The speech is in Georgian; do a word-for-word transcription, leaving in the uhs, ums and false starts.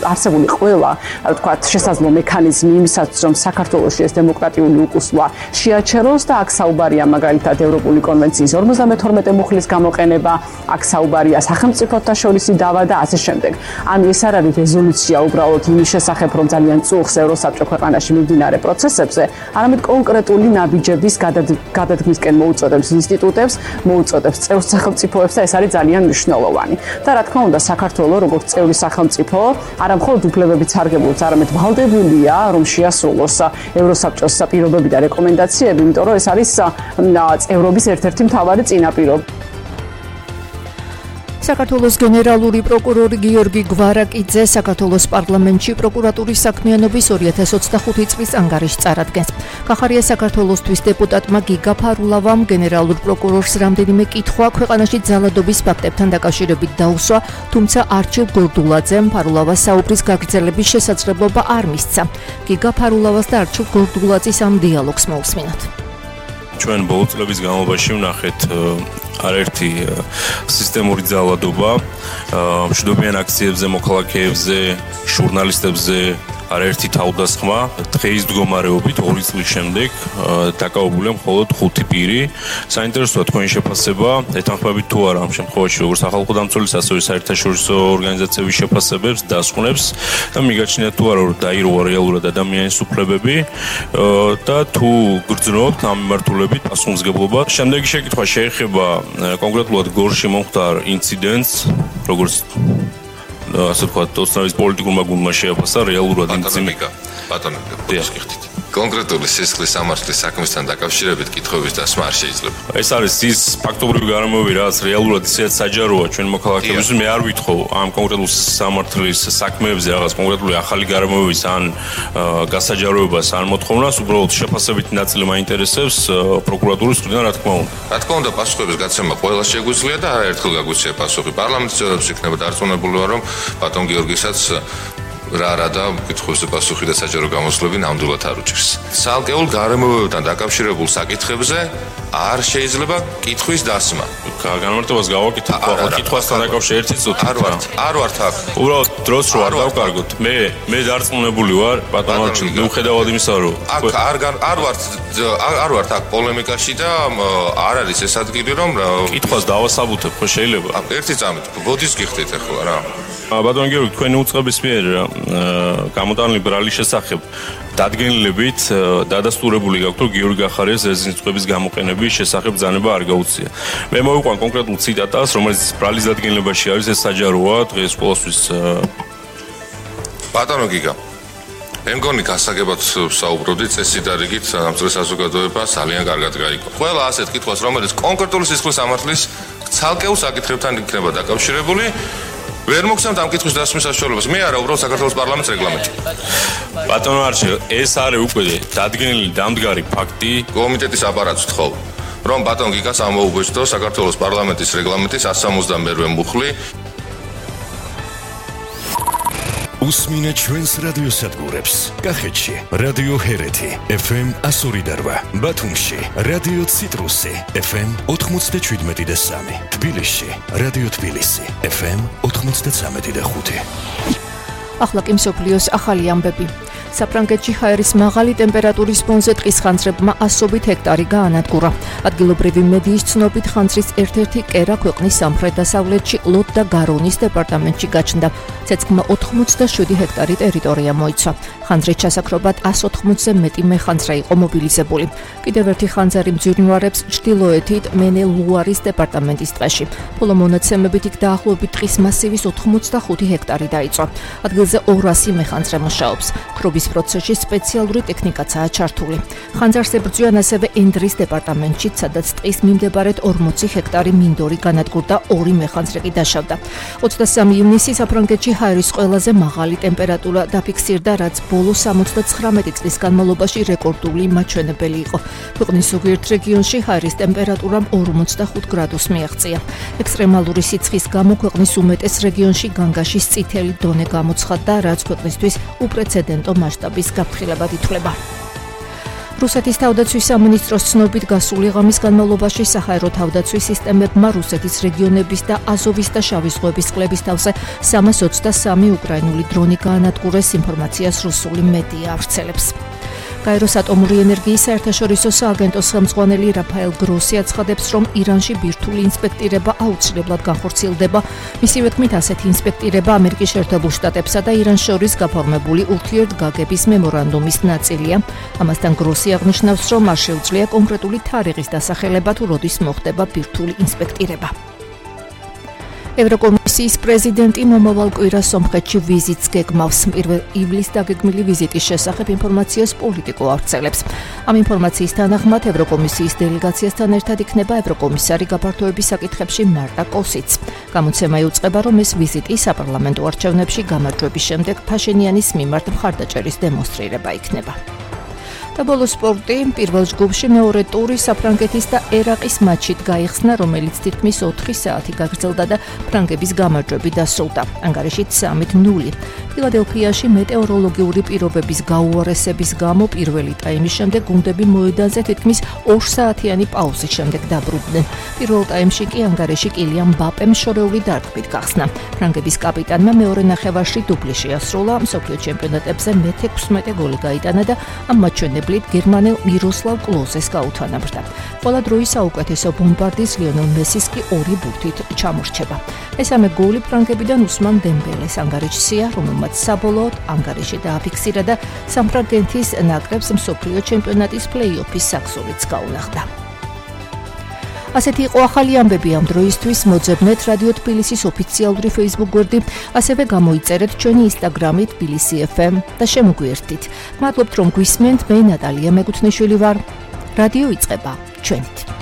არსებული ყველა, თქვათ, შესაძლო მექანიზმი იმისაც, რომ საქართველოში ეს დემოკრატიული უკუსვა შეაჩეროს და აქ საუბარია მაგალითად ევროპული კონვენციის ორმოცდამეთორმეტე მუხლის გამოყენება, აქ საუბარია სახელმწიფოთა შორისი დავა და ასე შემდეგ. ანუ ეს არ არის რეზოლუცია უბრალოდ იმის შესახებ, რომ ძალიან წუხს ევროსაბჭო ქვეყანაში მიმდინარე პროცესებზე, არამედ კონკრეტული ნაბიჯების გადადგმისკენ მოუწოდებს ინსტიტუტებს, მოუწოდებს წევრ სახელმწიფოებს და ეს არის ძალიან მნიშვნელოვანი. და რა თქმა უნდა, საქართველოს როგორც წევრი სახელმწიფო, არა მხოლოდ უფლებებით სარგებლობს, არამედ ვალდებულია, რომ შეასრულოს ევროსაბჭოს პირობები და რეკომენდაციები, იმიტომ რომ ეს არის წევრობის ერთ-ერთი მთავარი წინაპირობა. საქართველოს გენერალური პროკურორი გიორგი გვარაკიძე საქართველოს პარლამენტში პროკურატურის საქმიანობის ორი ათას ოცდახუთი წლის ანგარიშს წარადგენს. გახარია საქართველოსთვის დეპუტატმა გიგა ფარულავამ გენერალურ პროკურორს რამდენიმე კითხვა ქვეყანაში ძალადობის ფაქტებთან დაკავშირებით დაუსვა, თუმცა არჩილ გორდულაძემ ფარულავას საუბრის გაგრძელების შესაძლებლობა არ მისცა. გიგა ფარულავას და არჩილ გორდულაძის ამ დიალოგს მოусმინოთ. ჩვენ ბოლო წლების განმავლობაში ვნახეთ არაერთი სისტემური ძალადობა მშვიდობიან აქციებზე, მოქალაქეებზე, ჟურნალისტებზე, არაერთი თავდასხმა დღეის მდგომარეობით ორი წლის შემდეგ დაკავებულია მხოლოდ ხუთი პირი. საინტერესოა თქვენი შეფასება, ეთანხმებით თუ არა ამ შემთხვევაში როგორც სახალხო დამცველის, ასევე საერთაშორისო ორგანიზაციების შეფასებებს, დასკვნებს და მიგაჩნიათ თუ არა, რომ დაირღვა რეალურად ადამიანის უფლებები და თუ გრძნობთ ამ მიმართულებით პასუხისმგებლობა. შემდეგი შეკითხვა შეეხება კონკრეტულად გორში მომხდარ ინციდენტს, როგორც ასე ვთქვათ, ოცნების პოლიტიკურმა გუნდმა შეაფასა რეალურად იმძიმე. ბატონო, გიხდით. კონკრეტული სისხლის სამართლის საქმესთან დაკავშირებით კითხვების დასმა არ შეიძლება. ეს არის ის ფაქტობრივი გარემოები, რაც რეალურად ისეთ საჯაროა ჩვენ მოქალაქეებს. მე არ ვითხოვ ამ კონკრეტულ სამართლის საქმეებზე რაღაც კონკრეტული ახალი გარემოების ან გასაჯაროებას ან მოთხოვნას, უბრალოდ შეფასებითი ნაწილი მაინტერესებს პროკურატურის მხრიდან, რა თქმა უნდა. რა თქმა უნდა, პასუხების გაცემა ყველა შეგვიძლია და არაერთხელ გაგვიცია პასუხი. პარლამენტის წევრებს იქნება დარწმუნებული ვარ, რომ ბატონ გიორგისაც რა რა და კითხვებზე პასუხი და საჯარო გამოსვლები ნამდვილად არ უჭირს. ცალკეულ გარემოებებთან დაკავშირებულ საკითხებზე არ შეიძლება კითხვის დასმა. განმარტებას გავაკეთებ, ხო, კითხვასთან დაკავშირებით ერთი წუთი. არ ვარ, არ ვარ აქ. უბრალოდ დროს რო არ დავკარგოთ. მე მე დარწმუნებული ვარ, ბატონო, მიუხედავად იმისა, რომ აქ არ არ ვარ არ ვარ აქ პოლემიკაში და არ არის ეს ადგილი, რომ კითხვას დავასაბუთებ, ხო შეიძლება? ერთი წამით, ბოდის გიხდით ახლა რა. ბატონო გიორგი, თქვენი უწყების მიერ გამოტანილი ბრალის შესახებ დადგენილებით დადასტურებული გაქვთ, რომ გიორგი გახარიას რეზიდენტის წყობის გამოყენების შესახებ ბრძანება არ გაუწია. მე მოვიყვან კონკრეტულ ციტატას, რომელიც ბრალის დადგენილებაში არის, ეს საჯაროა დღეს ყოველთვის. ბატონო გიგა, მე მგონი გასაგებად საუბრობდით წესი და რიგით ამ წელს საზოგადოება ძალიან კარგად გაიგო. ყველა ასეთ კითხვას, რომელიც კონკრეტული სისხლის სამართლის ცალკეულ საკითხებთან იქნება დაკავშირებული, ვერ მოგცემთ ამ კითხვის დასმის საშუალებას. მე არა, უბრალოდ საქართველოს პარლამენტის რეგლამენტი. ბატონო არჩილ, ეს არის უკვე დადგენილი დამდგარი ფაქტი. კომიტეტის აპარატს ვთხოვ, რომ ბატონ გიგას ამოუგვეჭდო საქართველოს პარლამენტის რეგლამენტის εκατს სამოცდამეორე მუხლი. უსმინეთ ჩვენს რადიოსადგურებს. კახეთში რადიო ჰერეთი ეფ ემ εκατს ორი და რვა, ბათუმში რადიო ციტრუსი ეფ ემ ოთხმოცდაშვიდმეტი და სამი, თბილისში რადიო თბილისი ეფ ემ ოთხმოცდაცამეტი და ხუთი. ახლა კი მსოფლიოს ახალი ამბები. საფრანგეთში ჰაერის მაღალი ტემპერატურის ფონზე ტყის ხანძრებმა ასობით ჰექტარი გაანადგურა. ადგილობრივი მედიის ცნობით ხანძრის ერთ-ერთი კერა ქვეყნის სამხრეთ-დასავლეთში ლოდ და გარონის დეპარტამენტში გაჩნდა. ცეცხლმა ოთხმოცდაშვიდი ჰექტარი ტერიტორია მოიცვა. ხანძრით ჩასაქრობად εκατს ოთხმოცზე მეტი მეხანძრა იყო მობილიზებული. კიდევ ერთი ხანძარი მძვირნვარებს ჩრდილოეთით მენე-ლუარის დეპარტამენტის ტყეში. ხოლო მონაცემებით იქ დაახლოებით ტყის მასივის ოთხმოცდახუთი ჰექტარი დაიწვა. ადგილზე ორასი მეხანძრე მუშაობს. ქრობის პროცესში სპეციალური ტექნიკაცაა ჩართული. ხანძარს ებრძვიან ასევე ენდრის დეპარტამენტში, სადაც ტყის მიმდებარედ ორმოცი ჰექტარი მინდორი განადგურდა, ორი მეხანძრე კი დაშავდა. ოცდასამი ივნისი საფრანგეთში ჰაერის ყველაზე მაღალი ტემპერატურა დაფიქსირდა, რაც ბოლო სამოცდაცხრამეტი წლის განმავლობაში რეკორდული მაჩვენებელი იყო. ქვეყნის ზოგიერთ რეგიონში ჰაერის ტემპერატურამ ორმოცდახუთ გრადუსს მიაღწია. ექსტრემალური სიცხის გამო ქვეყნის უმეტეს რეგიონში განგაშის წითელი დონე გამოცხადდა, რაც ქვეყნისთვის უპრეცედენტო მასშტაბის გაფრთხილებად ითვლება. რუსეთის თავდაცვის სამინისტროს ცნობით გასული ღამის განმავლობაში საჰაერო თავდაცვის სისტემებმა რუსეთის რეგიონების და აზოვის და შავი ზღვების წყლების თავზე სამას ოცდასამი უკრაინული დრონი გაანადგურეს, ინფორმაციას რუსული მედია ავრცელებს. გაეროს ატომური ენერგიის საერთაშორისო სააგენტოს ხელმძღვანელი რაფაელ გროსი აცხადებს, რომ ირანში ბირთვული ინსპექტირება აუცილებლად განხორციელდება. მისივე თქმით, ასეთი ინსპექტირება ამერიკის შეერთებულ შტატებსა და ირანს შორის გაფორმებული ურთიერთგაგების მემორანდუმის ნაწილია. ამასთან გროსი აღნიშნავს, რომ არ შეუძლია კონკრეტული თარიღის დასახელება, თუ როდის მოხდება ბირთვული ინსპექტირება. ევროკომისიის პრეზიდენტი მომავალ კვირას სომხეთში ვიზიტს გეგმავს. პირველ ივლისს დაგეგმილი ვიზიტის შესახებ ინფორმაციას პოლიტიკო ავრცელებს. ამ ინფორმაციის თანახმად ევროკომისიის დელეგაციასთან ერთად იქნება ევროკომისარი გაფართოების საკითხებში მარტა კოსიც. გამოცემა იუწყება, რომ ეს ვიზიტი საპარლამენტო არჩევნებში გამარჯვების შემდეგ ფაშენიანის მიმართ მხარდაჭერის დემონსტრირება იქნება. და ბოლო სპორტი, პირველ ჯგუფში მეორე ტური საფრანგეთის და ერაყის მატჩით გაიხსნა, რომელიც თითქმის ოთხი საათი გაგრძელდა და ფრანგების გამარჯვებით დასრულდა. ანგარიშით სამით ნული. ფილადელფიაში მეტეოროლოგიური პირობების გაუარესების გამო პირველი ტაიმის შემდეგ გუნდები მოედანზე თითქმის ორსაათიანი პაუზის შემდეგ დაბრუნდნენ. პირველ ტაიმში კი ანგარიში კილიან მბაპემ შორეული დარტყმით გახსნა. ფრანგების კაპიტანმა მეორე ნახევარში დუბლი შეასრულა, მსოფლიო ჩემპიონატებზე მეთექვსმეტე გოლი გაიტანა და ამ მაჩვენებლით გერმანელ მიროსლავ კლოზეს გაუთანაბრდა. ყველა დროის საუკეთესო ბომბარდის ლიონელ მესის კი ორი ბურთით ჩამორჩება. მესამე გოლი ფრანგებიდან უსმან დემბელეს ანგარიშია, რომელმაც საბოლოოდ ანგარიში დააფიქსირა და საფრანგეთის ნაკრებს მსოფლიო ჩემპიონატის პლეი-ოფის საქსურიც გაუნახდა. ასეთი იყო ახალი ამბები ამ დროისთვის. მოძებნეთ რადიო თბილისის ოფიციალური Facebook გვერდი, ასევე გამოიწერეთ ჩვენი Instagram-ი თბილისი ეფ ემ და შემოგვიერთდით. მადლობთ, რომ გვისმენთ. მე ნატალია მეგუთნიშვილი ვარ. რადიო იწყება ჩვენით.